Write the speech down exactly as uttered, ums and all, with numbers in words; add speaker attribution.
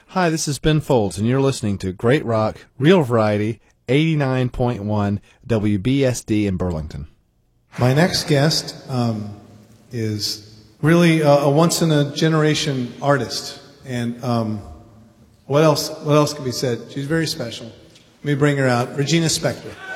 Speaker 1: Hi, this is Ben Folds, and you're listening to Great Rock, Real Variety, eighty-nine point one W B S D in Burlington.
Speaker 2: My next guest um, is really a, a once-in-a-generation artist. And um, what else What else can be said? She's very special. Let me bring her out. Regina Spektor.